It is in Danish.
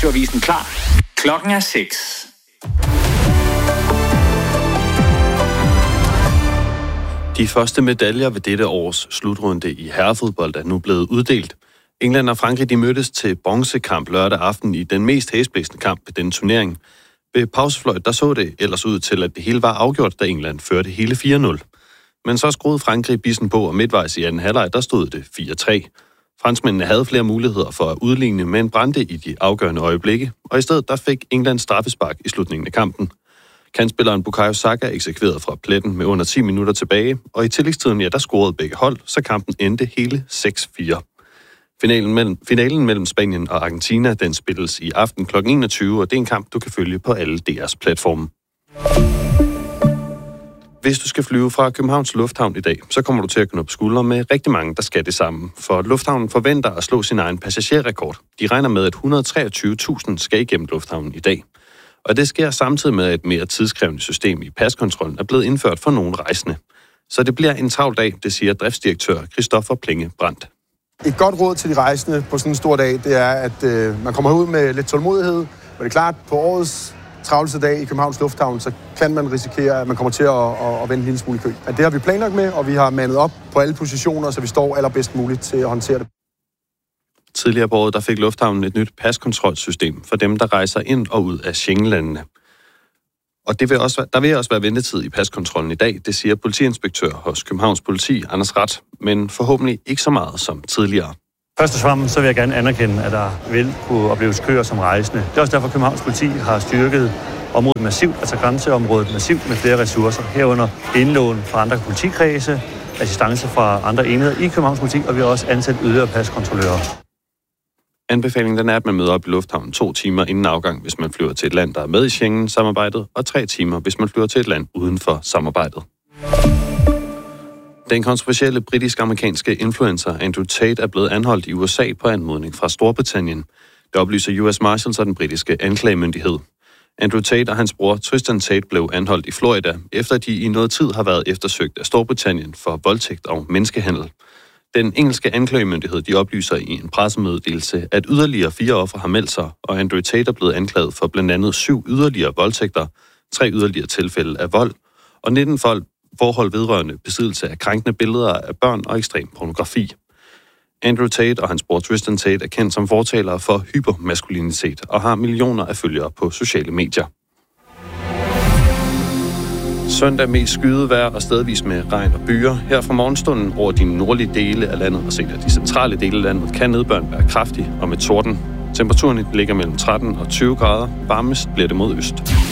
Radioavisen klar. Klokken er 6. De første medaljer ved dette års slutrunde i herrefodbold er nu blevet uddelt. England og Frankrig de mødtes til bronzekamp lørdag aften i den mest hæsblæsende kamp ved denne turnering. Ved pausefløjt der så det ellers ud til, at det hele var afgjort, da England førte hele 4-0. Men så skruede Frankrig bissen på, og midtvejs i anden halvleg der stod det 4-3. Franskmændene havde flere muligheder for at udligne, men brændte i de afgørende øjeblikke, og i stedet der fik England straffespark i slutningen af kampen. Kantspilleren Bukayo Saka eksekverede fra pletten med under 10 minutter tilbage, og i tillægstiden der scorede begge hold, så kampen endte hele 6-4. Finalen mellem Spanien og Argentina, den spilles i aften kl. 21, og det er en kamp, du kan følge på alle DR's platforme. Hvis du skal flyve fra Københavns Lufthavn i dag, så kommer du til at knuppe skuldre med rigtig mange, der skal det samme. For lufthavnen forventer at slå sin egen passagerrekord. De regner med, at 123.000 skal igennem lufthavnen i dag. Og det sker samtidig med, at et mere tidskrævende system i paskontrollen er blevet indført for nogle rejsende. Så det bliver en travl dag, det siger driftsdirektør Christoffer Plinge Brandt. Et godt råd til de rejsende på sådan en stor dag, det er, at man kommer ud med lidt tålmodighed. Men det er klart, på årets travleste dag i Københavns Lufthavn, så kan man risikere, at man kommer til at vente en lille smule i kø. Men det har vi planlagt med, og vi har mandet op på alle positioner, så vi står allerbedst muligt til at håndtere det. Tidligere på året der fik lufthavnen et nyt paskontrolsystem for dem, der rejser ind og ud af Schengenlandene. Og der vil også være ventetid i paskontrollen i dag, det siger politiinspektør hos Københavns Politi, Anders Rat, men forhåbentlig ikke så meget som tidligere. Først og fremmest så vil jeg gerne anerkende, at der vil kunne opleves køer som rejsende. Det er også derfor, Københavns Politi har styrket området massivt, altså grænseområdet massivt med flere ressourcer. Herunder indlån fra andre politikredse, assistance fra andre enheder i Københavns Politi, og vi har også ansat yderligere paskontrollører. Anbefalingen den er, at man møder op i lufthavnen 2 timer inden afgang, hvis man flyver til et land, der er med i Schengen-samarbejdet, og 3 timer, hvis man flyver til et land uden for samarbejdet. Den kontroversielle britisk-amerikanske influencer Andrew Tate er blevet anholdt i USA på anmodning fra Storbritannien. Det oplyser US Marshals og den britiske anklagemyndighed. Andrew Tate og hans bror Tristan Tate blev anholdt i Florida, efter de i noget tid har været eftersøgt af Storbritannien for voldtægt og menneskehandel. Den engelske anklagemyndighed de oplyser i en pressemeddelelse, at yderligere 4 ofre har meldt sig, og Andrew Tate er blevet anklaget for blandt andet 7 yderligere voldtægter, 3 yderligere tilfælde af vold, og 19 forhold vedrørende besiddelse af krænkende billeder af børn og ekstrem pornografi. Andrew Tate og hans bror Tristan Tate er kendt som fortalere for hypermaskulinitet og har millioner af følgere på sociale medier. Søndag mest skydevejr og stedvis med regn og byger. Her fra morgenstunden over de nordlige dele af landet og set af de centrale dele af landet kan nedbøren være kraftig og med torden. Temperaturen ligger mellem 13 og 20 grader. Varmest bliver det mod øst.